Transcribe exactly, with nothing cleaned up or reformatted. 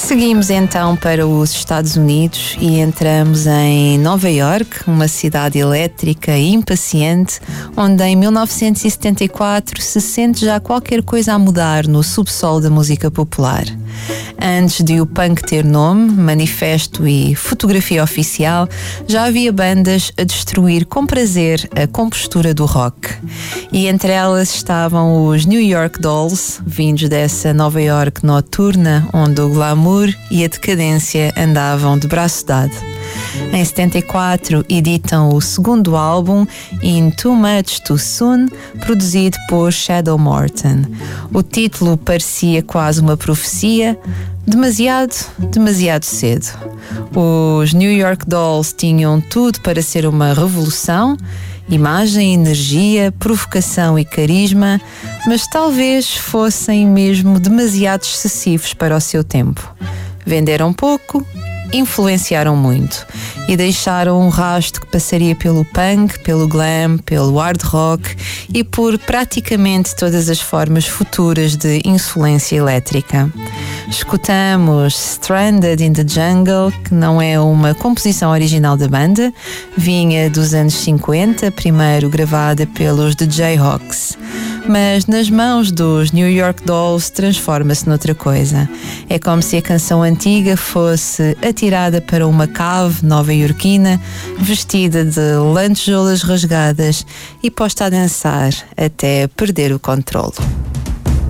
Seguimos então para os Estados Unidos e entramos em Nova York, uma cidade elétrica e impaciente, onde em mil novecentos e setenta e quatro se sente já qualquer coisa a mudar no subsolo da música popular. Antes de o punk ter nome, manifesto e fotografia oficial, já havia bandas a destruir com prazer a compostura do rock. E entre elas estavam os New York Dolls, vindos dessa Nova York noturna, onde o glamour e a decadência andavam de braço dado. Em setenta e quatro editam o segundo álbum, In Too Much Too Soon, produzido por Shadow Morton. O título parecia quase uma profecia: demasiado, demasiado cedo. Os New York Dolls tinham tudo para ser uma revolução: imagem, energia, provocação e carisma, mas talvez fossem mesmo demasiado excessivos para o seu tempo. Venderam pouco, influenciaram muito e deixaram um rastro que passaria pelo punk, pelo glam, pelo hard rock e por praticamente todas as formas futuras de insolência elétrica. Escutamos Stranded in the Jungle, que não é uma composição original da banda, vinha dos anos cinquenta, primeiro gravada pelos The Jayhawks. Mas nas mãos dos New York Dolls transforma-se noutra coisa. É como se a canção antiga fosse atirada para uma cave nova-iorquina, vestida de lantejoulas rasgadas e posta a dançar até perder o controlo.